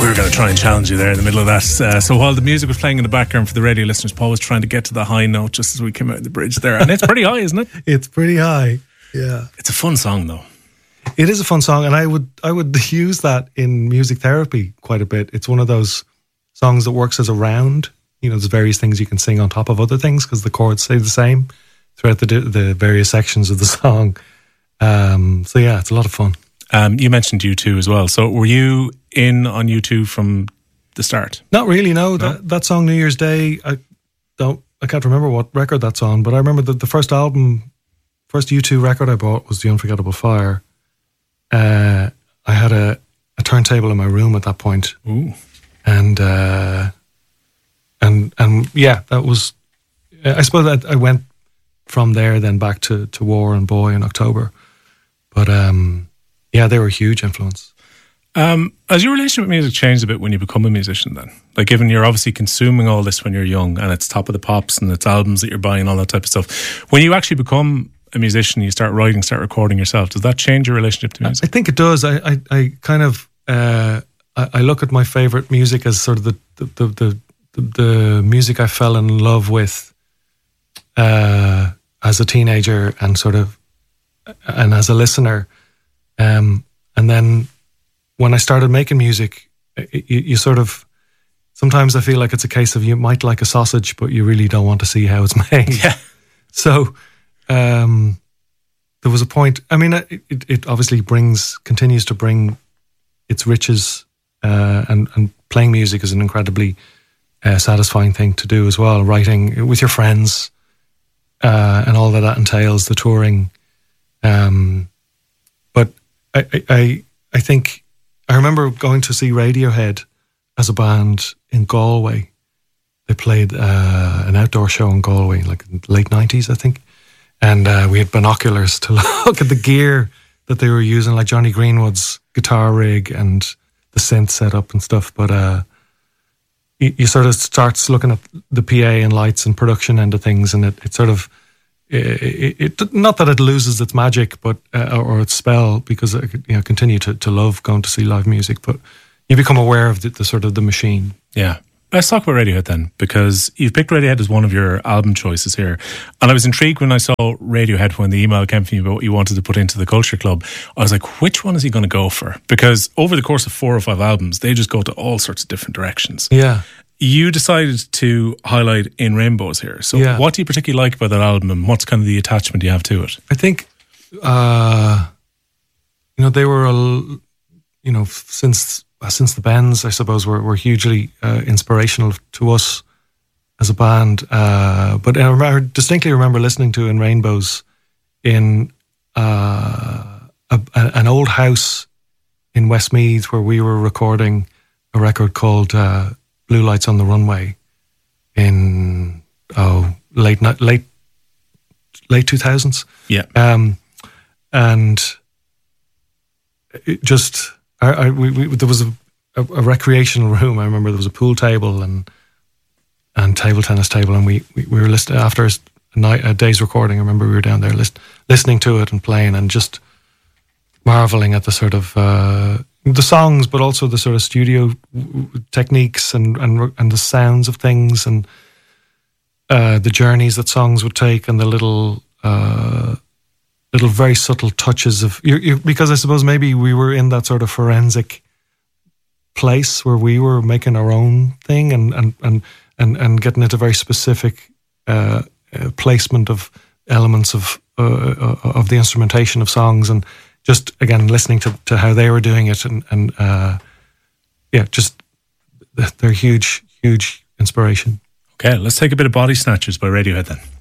We were going to try and challenge you there in the middle of that. So while the music was playing in the background for the radio listeners, Paul was trying to get to the high note just as we came out of the bridge there. And it's pretty high, isn't it? It's pretty high, yeah. It's a fun song, though. It is a fun song, and I would use that in music therapy quite a bit. It's one of those songs that works as a round. You know, there's various things you can sing on top of other things because the chords stay the same throughout the various sections of the song. So yeah, it's a lot of fun. You mentioned U2 as well. So were you in on U2 from the start? Not really, no. That song, New Year's Day, I can't remember what record that's on, but I remember that the first U2 record I bought was The Unforgettable Fire. I had a turntable in my room at that point. Ooh. And yeah, that was, I suppose that I went from there then back to War and Boy in October. But yeah, they were a huge influence. Has your relationship with music changed a bit when you become a musician then? Like, given you're obviously consuming all this when you're young and it's Top of the Pops and it's albums that you're buying, all that type of stuff. When you actually become a musician, you start writing, start recording yourself, does that change your relationship to music? I think it does. I kind of, I look at my favourite music as sort of the music I fell in love with as a teenager and as a listener. And then when I started making music, you sort of, sometimes I feel like it's a case of you might like a sausage, but you really don't want to see how it's made. Yeah. So there was a point, I mean, it obviously continues to bring its riches, and playing music is an incredibly satisfying thing to do as well. Writing with your friends, and all that entails, the touring. But I think I remember going to see Radiohead as a band in Galway. They played an outdoor show in Galway, like in the late 90s, I think. And we had binoculars to look at the gear that they were using, like Johnny Greenwood's guitar rig and the synth setup and stuff. But you sort of starts looking at the PA and lights and production end of things, and it sort of, it not that it loses its magic, but or its spell, because I continue to love going to see live music, but you become aware of the sort of the machine. Yeah. Let's talk about Radiohead then, because you've picked Radiohead as one of your album choices here. And I was intrigued when I saw Radiohead, when the email came from you about what you wanted to put into the Culture Club. I was like, which one is he going to go for? Because over the course of 4 or 5 albums, they just go to all sorts of different directions. Yeah. You decided to highlight In Rainbows here. So what do you particularly like about that album, and what's kind of the attachment you have to it? I think, they were, since the Bends, I suppose, were hugely inspirational to us as a band. But I distinctly remember listening to In Rainbows in an old house in Westmeath, where we were recording a record called Blue Lights on the Runway in late 2000s. Yeah. And it just, there was a recreational room. I remember there was a pool table and table tennis table, and we were listening after a day's recording. I remember we were down there listening to it and playing, and just marveling at the sort of the songs, but also the sort of studio techniques and the sounds of things, and the journeys that songs would take, and the little very subtle touches of because I suppose maybe we were in that sort of forensic place where we were making our own thing and getting into very specific placement of elements of the instrumentation of songs, and just again listening to how they were doing it, and just they're huge inspiration. Okay, let's take a bit of Body Snatchers by Radiohead then.